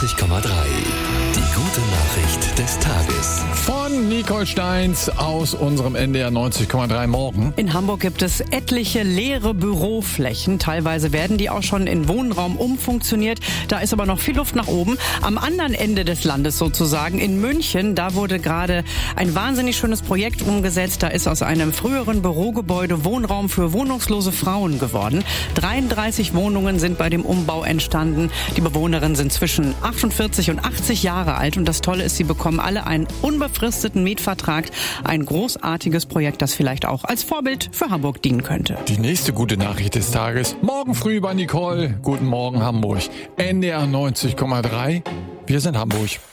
90,3. Die gute Nachricht des Tages. Von Nicole Steins aus unserem NDR 90,3 Morgen. In Hamburg gibt es etliche leere Büroflächen. Teilweise werden die auch schon in Wohnraum umfunktioniert. Da ist aber noch viel Luft nach oben. Am anderen Ende des Landes sozusagen, in München, da wurde gerade ein wahnsinnig schönes Projekt umgesetzt. Da ist aus einem früheren Bürogebäude Wohnraum für wohnungslose Frauen geworden. 33 Wohnungen sind bei dem Umbau entstanden. Die Bewohnerinnen sind zwischen 48 und 80 Jahre alt. Und das Tolle ist, sie bekommen alle einen unbefristeten Mietvertrag. Ein großartiges Projekt, das vielleicht auch als Vorbild für Hamburg dienen könnte. Die nächste gute Nachricht des Tages. Morgen früh bei Nicole. Guten Morgen Hamburg. NDR 90,3. Wir sind Hamburg.